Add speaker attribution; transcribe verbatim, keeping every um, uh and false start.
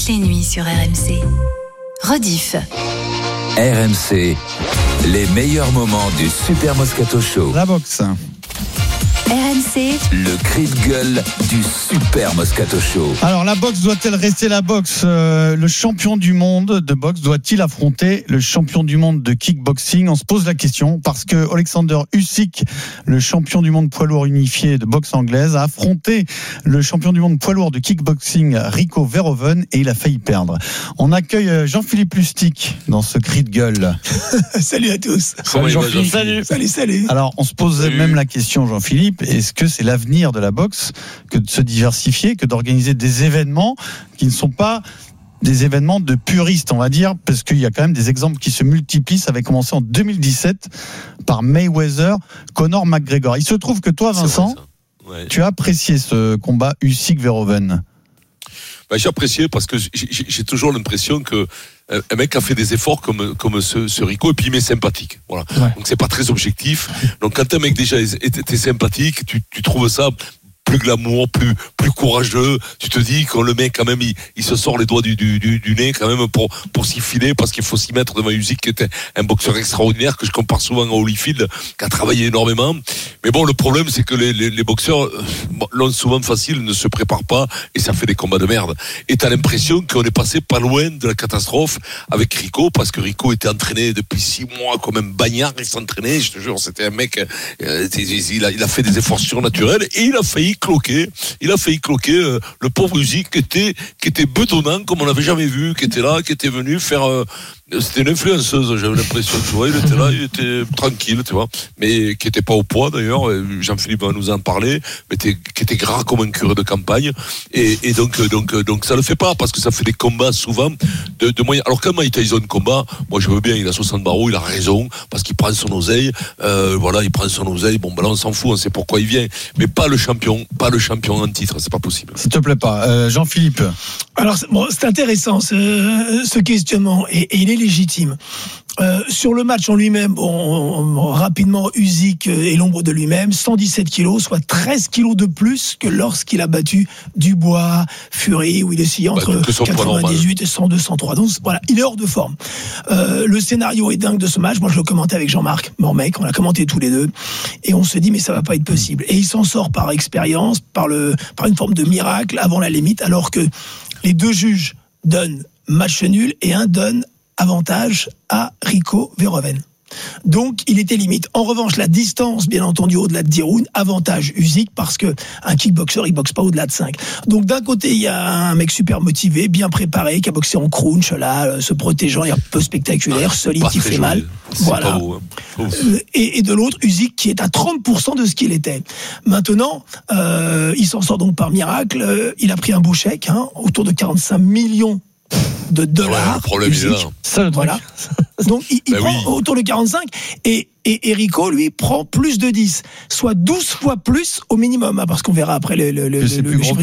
Speaker 1: toutes les nuits sur R M C. Rediff.
Speaker 2: R M C, les meilleurs moments du Super Moscato Show.
Speaker 3: La boxe.
Speaker 1: R M C.
Speaker 2: Le cri de gueule du Super Moscato Show.
Speaker 3: Alors, la boxe doit-elle rester la boxe euh, Le champion du monde de boxe doit-il affronter le champion du monde de kickboxing? On se pose la question parce que Alexander Usyk, le champion du monde poids lourd unifié de boxe anglaise, a affronté le champion du monde poids lourd de kickboxing Rico Verhoeven et il a failli perdre. On accueille Jean-Philippe Lustig dans ce cri de gueule.
Speaker 4: Salut à tous.
Speaker 3: Salut Jean-Philippe.
Speaker 4: Salut. Salut, salut.
Speaker 3: Alors, on se pose
Speaker 4: salut.
Speaker 3: même la question, Jean-Philippe, est-ce que c'est l'avenir de la boxe que de se diversifier, que d'organiser des événements qui ne sont pas des événements de puristes, on va dire, parce qu'il y a quand même des exemples qui se multiplient. Ça avait commencé en deux mille dix-sept par Mayweather, Conor McGregor. Il se trouve que toi, Vincent, ouais. tu as apprécié ce combat Usyk-Verhoeven.
Speaker 5: Ben, j'ai apprécié parce que j'ai, j'ai toujours l'impression que un mec a fait des efforts comme comme ce, ce Rico et puis il m'est sympathique. Voilà. Ouais. Donc c'est pas très objectif. Donc quand un mec déjà était sympathique, tu tu trouves ça plus glamour, plus plus courageux. Tu te dis que le mec quand même il, il se sort les doigts du, du du du nez quand même pour pour s'y filer parce qu'il faut s'y mettre devant Usyk qui était un boxeur extraordinaire que je compare souvent à Holyfield qui a travaillé énormément. Mais bon, le problème c'est que les les, les boxeurs l'ont souvent facile, ne se préparent pas et ça fait des combats de merde. Et t'as l'impression qu'on est passé pas loin de la catastrophe avec Rico parce que Rico était entraîné depuis six mois comme un bagnard, il s'entraînait, je te jure, c'était un mec euh, il a il a fait des efforts surnaturels et il a failli cloquer, il a failli cloquer euh, le pauvre Usyk qui était qui était bedonnant comme on n'avait jamais vu, qui était là, qui était venu faire euh, c'était une influenceuse, j'avais l'impression, tu vois, il était là, il était tranquille, tu vois, mais qui était pas au poids d'ailleurs, Jean-Philippe va nous en parler, mais qui était gras comme un curé de campagne, et, et donc, donc, donc ça le fait pas, parce que ça fait des combats souvent de, de moyens. Alors quand Mike Tyson combat, moi je veux bien, il a soixante barreaux, il a raison, parce qu'il prend son oseille, euh, voilà, il prend son oseille, bon ben là on s'en fout, on sait pourquoi il vient, mais pas le champion, pas le champion en titre, c'est pas possible.
Speaker 3: S'il te plaît pas, euh, Jean-Philippe.
Speaker 4: Alors bon, c'est intéressant ce, ce questionnement, et, et il est légitime. Euh, sur le match en lui-même, bon, rapidement, Usyk est l'ombre de lui-même, cent dix-sept kilos, soit treize kilos de plus que lorsqu'il a battu Dubois, Fury, où il est entre bah, quatre-vingt-dix-huit et cent deux, cent trois. Donc voilà, il est hors de forme. Euh, le scénario est dingue de ce match. Moi, je le commentais avec Jean-Marc Mormec, on l'a commenté tous les deux, et on se dit mais ça va pas être possible. Et il s'en sort par expérience, par le, par une forme de miracle avant la limite, alors que les deux juges donnent match nul et un donne avantage à Rico Verhoeven. Donc, il était limite. En revanche, la distance, bien entendu, au-delà de dix rounds, avantage Usyk parce que un kickboxer, il boxe pas au-delà de cinq. Donc, d'un côté, il y a un mec super motivé, bien préparé, qui a boxé en crunch, là, se protégeant, il est un peu spectaculaire, ah, solide, qui fait joli. Mal.
Speaker 5: C'est
Speaker 4: voilà.
Speaker 5: Pas beau, hein.
Speaker 4: et, et de l'autre, Usyk qui est à trente pour cent de ce qu'il était. Maintenant, euh, il s'en sort donc par miracle. Euh, il a pris un beau chèque, hein, autour de quarante-cinq millions de dollars.
Speaker 5: Ouais, le problème est là.
Speaker 3: Ça, le
Speaker 4: voilà. Donc il, il bah prend oui. autour de quarante-cinq et, et, et Rico lui prend plus de dix, soit douze fois plus au minimum, hein, parce qu'on verra après le, le, le, le, le chiffre